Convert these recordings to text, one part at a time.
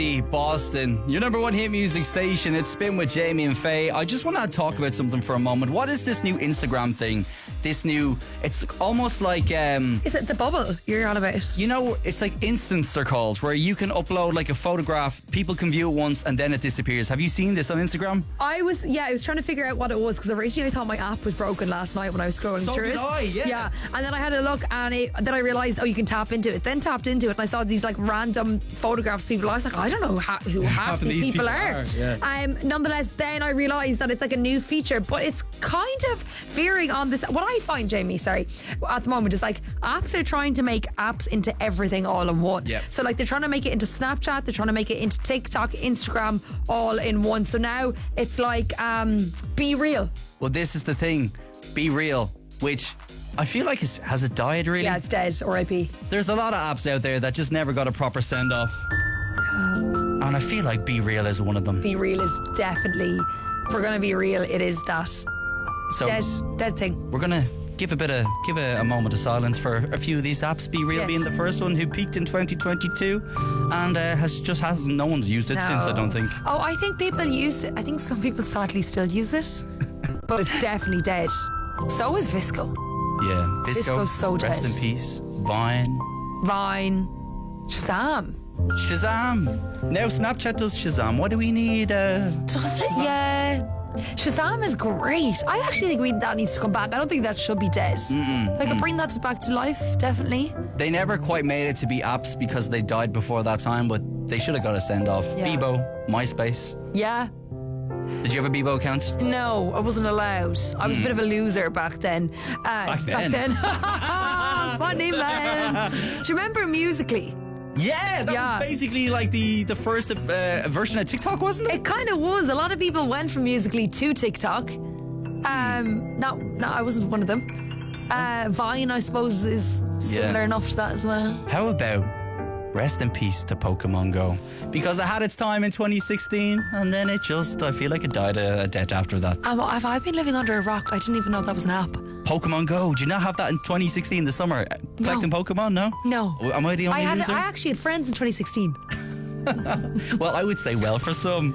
Boston, your number one hit music station. It's Spin with Jamie and Faye. I just want to talk about something for a moment. What is this new Instagram thing? It's almost like Is it the bubble you're on about? you know, it's like instants they're called, where you can upload like a photograph, people can view it once and then it disappears. Have you seen this on Instagram? I was trying to figure out what it was, because originally I thought my app was broken last night when I was scrolling So through did it. I, yeah. And then I had a look and then I realised, you can tap into it. Then tapped into it and I saw these like random photographs of people. I was like, I don't know who half these people are. Yeah. Nonetheless, then I realised that it's like a new feature, but it's kind of veering on this. What I find, Jamie, at the moment is like apps are trying to make apps into everything all in one. Yep. So like they're trying to make it into Snapchat, they're trying to make it into TikTok, Instagram, all in one. So now it's like Be Real. Well, this is the thing. Be Real, which I feel like has it died really? Yeah, it's dead. R.I.P. There's a lot of apps out there that just never got a proper send off. And I feel like Be Real is one of them. Be Real is definitely, if we're going to be real, it is that So dead thing. we're gonna give a moment of silence for a few of these apps. Be Real Yes. being the first one, who peaked in 2022 and no one's used it since, I don't think. Oh, I think people used it. I think some people sadly still use it, but it's definitely dead. So is Visco. Yeah, Visco's so rest dead. in peace. Vine, Shazam. Shazam. Now Snapchat does Shazam. What do we need? Does it? Yeah. Shazam is great. I actually think that needs to come back. I don't think that should be dead. They could bring that back to life, definitely. They never quite made it to be apps because they died before that time, but they should have got a send off. Yeah. Bebo, MySpace. Yeah. Did you have a Bebo account? No, I wasn't allowed. I was a bit of a loser back then. Back then? Funny man. Do you remember Musically? Yeah, that was basically like the first version of TikTok, wasn't it? It kind of was. A lot of people went from Musically to TikTok. No, I wasn't one of them. Vine, I suppose, is similar enough to that as well. How about rest in peace to Pokemon Go? Because it had its time in 2016 and then I feel like it died a death after that. Have I been living under a rock? I didn't even know that was an app. Pokemon Go, do you not have that in 2016, the summer? Collecting Pokemon, no? No. Am I the only loser? I actually had friends in 2016. Well, I would say well for some.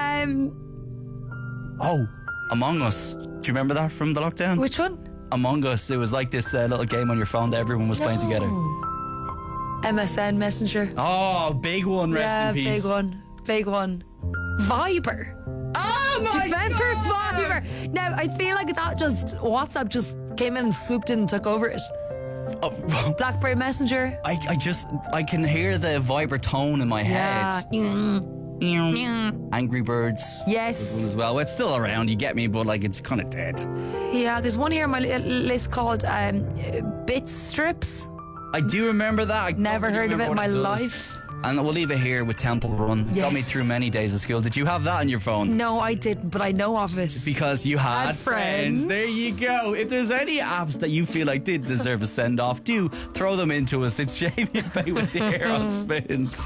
Oh, Among Us. Do you remember that from the lockdown? Which one? Among Us. It was like this little game on your phone that everyone was playing together. MSN Messenger. Oh, big one, rest in peace. Big one. Viber. Oh Do you my remember God. Viber? Now, I feel like WhatsApp just came in and swooped in and took over it. Oh, BlackBerry Messenger. I can hear the Viber tone in my head. Yeah. Angry Birds. Yes. was one as well. It's still around, you get me, but like it's kind of dead. Yeah, there's one here on my list called Bit Strips. I do remember that. I Never don't heard of remember it in what my does. life. And we'll leave it here with Temple Run. Got me Yes. through many days of school. Did you have that on your phone? No, I didn't, but I know of it. Because you had friends. There you go. If there's any apps that you feel like did deserve a send off, do throw them into us. It's Jamie and Faye with the Air on Spin.